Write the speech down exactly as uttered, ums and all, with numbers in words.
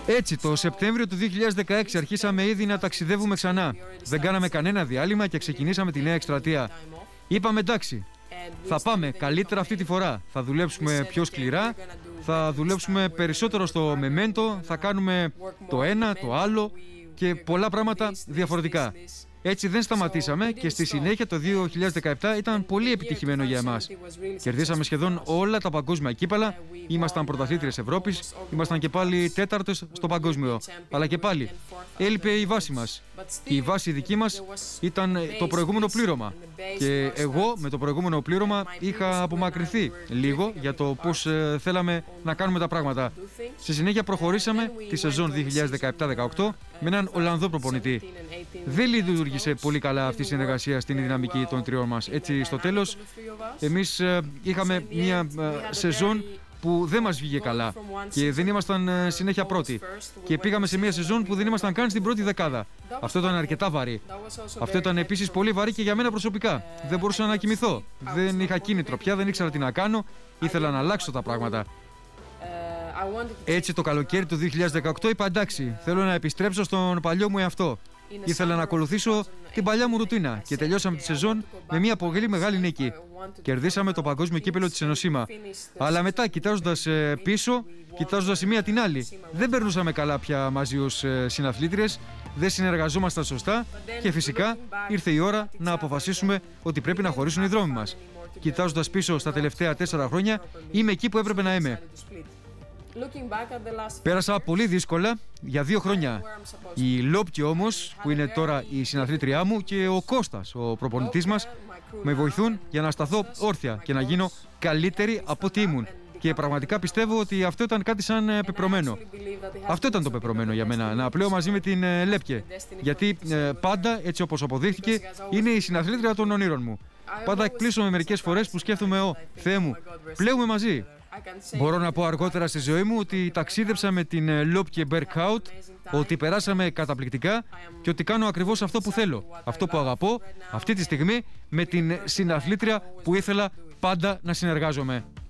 Έτσι, το Σεπτέμβριο του δύο χιλιάδες δεκαέξι αρχίσαμε ήδη να ταξιδεύουμε ξανά. Δεν κάναμε κανένα διάλειμμα και ξεκινήσαμε τη νέα εκστρατεία. Είπαμε εντάξει, θα πάμε καλύτερα αυτή τη φορά. Θα δουλέψουμε πιο σκληρά, θα δουλέψουμε περισσότερο στο μεμέντο, θα κάνουμε το ένα, το άλλο και πολλά πράγματα διαφορετικά. Έτσι δεν σταματήσαμε και στη συνέχεια το δύο χιλιάδες δεκαεπτά ήταν πολύ επιτυχημένο για εμάς. Κερδίσαμε σχεδόν όλα τα παγκόσμια κύπελα, ήμασταν πρωταθλήτριες Ευρώπης, ήμασταν και πάλι τέταρτος στο παγκόσμιο. Αλλά και πάλι έλειπε η βάση μας. Η βάση δική μας ήταν το προηγούμενο πλήρωμα. Και εγώ με το προηγούμενο πλήρωμα είχα απομακρυνθεί λίγο για το πώς ε, θέλαμε να κάνουμε τα πράγματα. Στη συνέχεια προχωρήσαμε τη σεζόν δύο χιλιάδες δεκαεπτά δεκαοκτώ με έναν Ολλανδό προπονητή. Δεν λειτουργήσε πολύ καλά αυτή η συνεργασία στην δυναμική των τριών μας. Έτσι, στο τέλος, εμείς ε, είχαμε μια ε, σεζόν που δεν μας βγήκε καλά και δεν ήμασταν ε, συνέχεια πρώτοι. Και πήγαμε σε μια σεζόν που δεν ήμασταν καν στην πρώτη δεκάδα. Αυτό ήταν αρκετά βαρύ. Αυτό ήταν επίσης πολύ βαρύ και για μένα προσωπικά. Δεν μπορούσα να κοιμηθώ. Δεν είχα κίνητρο πια, δεν ήξερα τι να κάνω. Ήθελα να αλλάξω τα πράγματα. Έτσι, το καλοκαίρι του δύο χιλιάδες δεκαοκτώ είπα εντάξει, θέλω να επιστρέψω στον παλιό μου εαυτό. Ήθελα να ακολουθήσω την παλιά μου ρουτίνα και τελειώσαμε τη σεζόν με μια πολύ μεγάλη νίκη. Κερδίσαμε το παγκόσμιο κύπελο της Ενωσίμα. Αλλά μετά, κοιτάζοντας πίσω, κοιτάζοντας η μία την άλλη, δεν περνούσαμε καλά πια μαζί ως συναθλήτριες, δεν συνεργαζόμασταν σωστά και φυσικά ήρθε η ώρα να αποφασίσουμε ότι πρέπει να χωρίσουν οι δρόμοι μας. Κοιτάζοντας πίσω στα τελευταία τέσσερα χρόνια, είμαι εκεί που έπρεπε να είμαι. Πέρασα πολύ δύσκολα για δύο χρόνια. Η Λόπκη όμως, που είναι τώρα η συναθλήτριά μου, και ο Κώστας, ο προπονητής μας, με βοηθούν για να σταθώ όρθια και να γίνω καλύτερη από ό,τι ήμουν. Και πραγματικά πιστεύω ότι αυτό ήταν κάτι σαν πεπρωμένο. Αυτό ήταν το πεπρωμένο για μένα, να πλέω μαζί με την Λέπκε. Γιατί ε, πάντα, έτσι όπως αποδείχθηκε, είναι η συναθλήτρια των ονείρων μου. Πάντα εκπλήσωμαι μερικές φορές που σκέφτομαι, Ω, Θεέ μου, πλέουμε μαζί. Μπορώ να πω αργότερα στη ζωή μου ότι ταξίδεψα με την Λόπκε Μπερκχάουτ, ότι περάσαμε καταπληκτικά και ότι κάνω ακριβώς αυτό που θέλω. Αυτό που αγαπώ αυτή τη στιγμή με την συναθλήτρια που ήθελα πάντα να συνεργάζομαι.